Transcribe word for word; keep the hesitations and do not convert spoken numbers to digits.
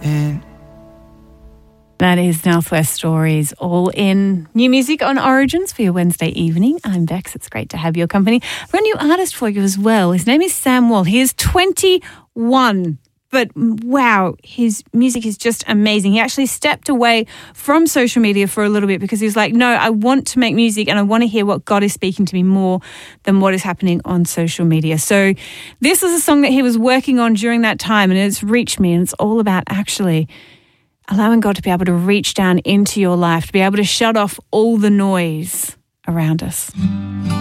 in. That is Northwest Stories, all in. New music on Origins for your Wednesday evening. I'm Bex. It's great to have your company. I've got a new artist for you as well. His name is Sam Wall. He is twenty-one. But wow, his music is just amazing. He actually stepped away from social media for a little bit because he was like, no, I want to make music and I want to hear what God is speaking to me more than what is happening on social media. So this is a song that he was working on during that time, and it's reached me, and it's all about actually allowing God to be able to reach down into your life, to be able to shut off all the noise around us.